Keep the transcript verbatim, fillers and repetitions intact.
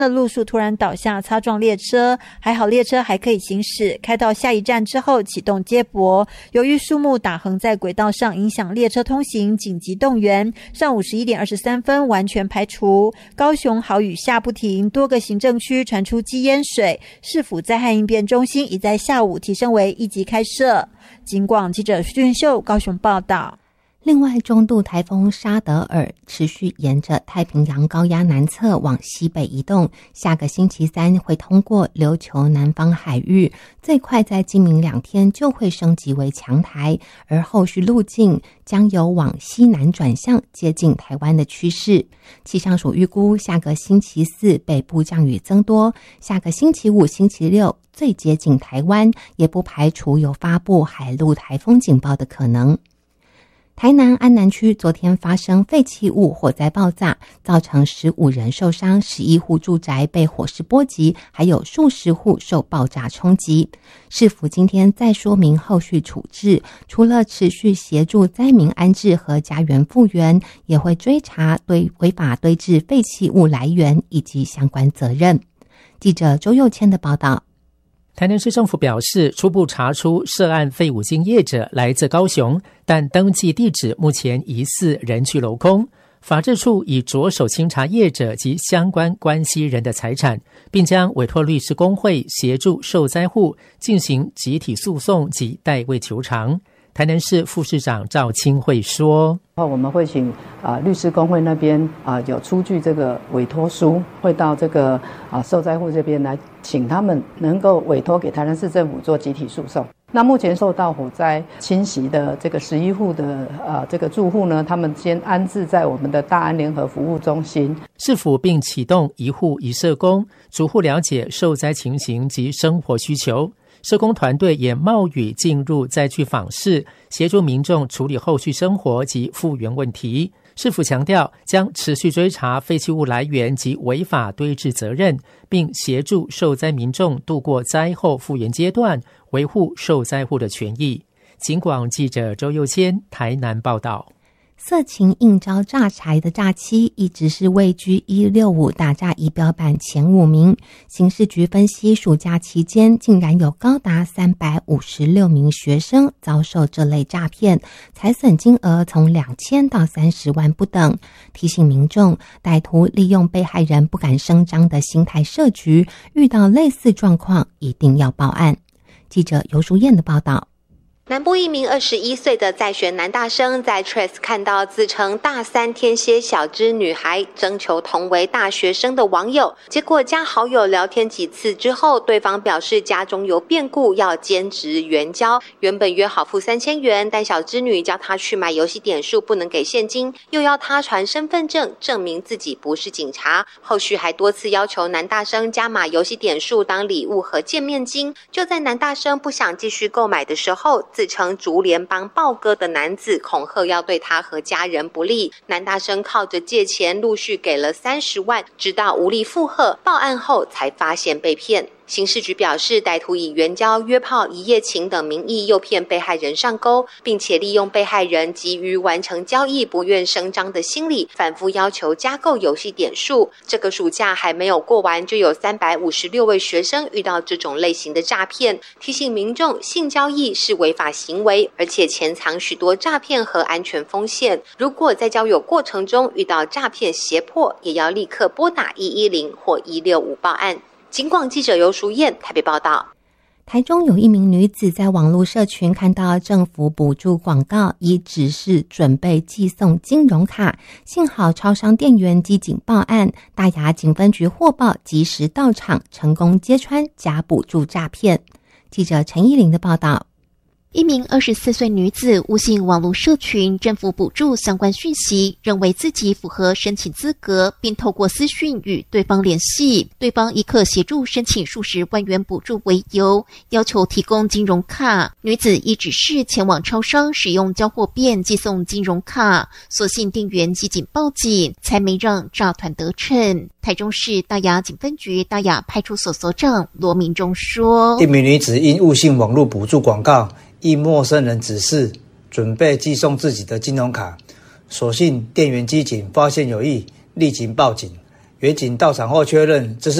的路树突然倒下，擦撞列车，还好列车还可以行驶，开到下一站之后启动接驳。由于树木打横在轨道上，影响列车通行，紧急动员。上午十一点二十三分完全排除。高雄豪雨下不停，多个行政区传出积淹水，市府灾害应变中心已在下午提升为一级开设。警广记者徐俊秀高雄报道。 另外，中度台风沙德尔持续沿着太平洋高压南侧往西北移动，下个星期三会通过琉球南方海域，最快在今明两天就会升级为强台，而后续路径将有往西南转向接近台湾的趋势。气象署预估，下个星期四北部降雨增多，下个星期五、星期六最接近台湾，也不排除有发布海陆台风警报的可能。台南安南区昨天发生废弃物火灾爆炸，造成十五人受伤，十一户住宅被火势波及，还有数十户受爆炸冲击。市府今天再说明后续处置，除了持续协助灾民安置和家园复原，也会追查对违法堆置废弃物来源以及相关责任。记者周佑谦的报道。 台南市政府表示，初步查出涉案废五金业者来自高雄，但登记地址目前疑似人去楼空。法制处已着手清查业者及相关关系人的财产，并将委托律师公会协助受灾户进行集体诉讼及代位求偿。台南市副市长赵清慧说， 我们会请、呃、律师公会那边、呃、有出具这个委托书，会到这个、呃、受灾户这边来，请他们能够委托给台南市政府做集体诉讼。那目前受到火灾侵袭的这个十一户的呃这个住户呢，他们先安置在我们的大安联合服务中心。 市府并启动一户一社工，逐户了解受灾情形及生活需求。社工团队也冒雨进入灾区访视，协助民众处理后续生活及复原问题。市府强调，将持续追查废弃物来源及违法堆置责任，并协助受灾民众度过灾后复原阶段，维护受灾户的权益。警广记者周佑谦台南报道。 色情应招诈财的诈欺一直是位居一六五打诈仪表板前五名。刑事局分析，暑假期间竟然有高达三百五十六名学生遭受这类诈骗，财损金额从两千到三十万不等。提醒民众，歹徒利用被害人不敢声张的心态设局，遇到类似状况一定要报案。记者尤淑燕的报道。 南部一名二十一岁的在学男大生在 Threads 看到自称大三天蝎小只女孩征求同为大学生的网友，结果加好友聊天几次之后，对方表示家中有变故要兼职援交，原本约好付三千元，但小织女叫他去买游戏点数不能给现金，又要他传身份证证明自己不是警察，后续还多次要求男大生加码游戏点数当礼物和见面金。就在男大生不想继续购买的时候，自称竹联帮豹哥的男子恐吓要对他和家人不利，男大生靠着借钱陆续给了三十万，直到无力负荷，报案后才发现被骗。刑事局表示，歹徒以援交、约炮、一夜情等名义诱骗被害人上钩，并且利用被害人急于完成交易不愿声张的心理，反复要求加购游戏点数。这个暑假还没有过完，就有三百五十六位学生遇到这种类型的诈骗。提醒民众，性交易是违法行为，而且潜藏许多诈骗和安全风险。如果在交友过程中遇到诈骗胁迫，也要立刻拨打一一零或一六五报案。警广记者尤淑燕台北报道。 台中有一名女子在网络社群看到政府补助广告，已指示准备寄送金融卡，幸好超商店员机警报案，大雅警分局获报及时到场，成功揭穿假补助诈骗。记者陈依玲的报道。 一名二十四岁女子误信网络社群政府补助相关讯息，认为自己符合申请资格，并透过私讯与对方联系，对方以可协助申请数十万元补助为由，要求提供金融卡。女子依指示前往超商使用交货便寄送金融卡，所幸店员机警报警，才没让诈团得逞。台中市大雅警分局大雅派出所所长罗明忠说， 一名女子因误信网络补助广告，依陌生人指示准备寄送自己的金融卡，所幸店员机警发现有异，立即报警， 员警到场后确认，这是